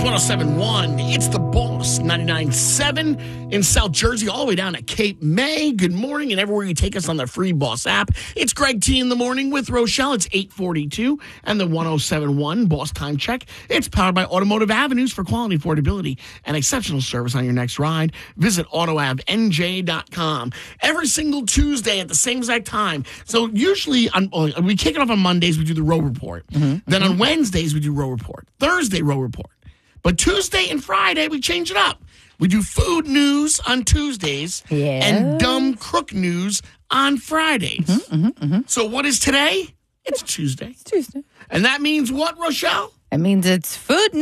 107.1. It's the Boss 99.7 in South Jersey, all the way down to Cape May. Good morning, and everywhere you take us on the free Boss app. It's Greg T in the morning with Rochelle. It's 8:42, and the 107.1 Boss Time Check. It's powered by Automotive Avenues for quality, affordability, and exceptional service on your next ride. Visit AutoAvNJ.com. Every single Tuesday at the same exact time. So usually, we kick it off on Mondays, we do the Row Report. Then on Wednesdays, we do Row Report. Thursday, Row Report. But Tuesday and Friday, we change it up. We do food news on Tuesdays and dumb crook news on Fridays. So what is today? It's Tuesday. It's Tuesday. And that means what, Rochelle? It means it's food news.